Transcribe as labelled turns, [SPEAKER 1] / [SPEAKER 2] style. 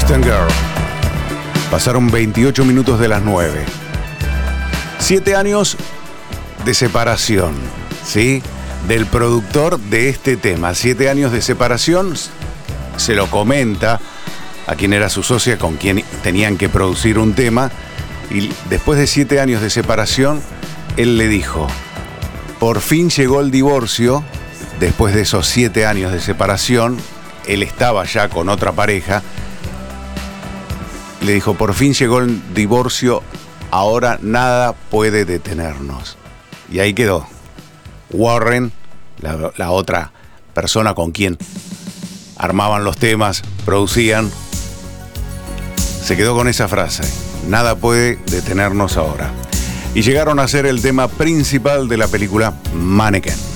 [SPEAKER 1] Western Girl. Pasaron 28 minutos de las 9. 7 años de separación, ¿sí? Del productor de este tema. 7 años de separación. Se lo comenta a quien era su socia, con quien tenían que producir un tema. Y después de 7 años de separación, él le dijo: por fin llegó el divorcio. Después de esos 7 años de separación, él estaba ya con otra pareja. Le dijo: por fin llegó el divorcio, ahora nada puede detenernos. Y ahí quedó. Warren, la otra persona con quien armaban los temas, producían, se quedó con esa frase: nada puede detenernos ahora. Y llegaron a ser el tema principal de la película Mannequin.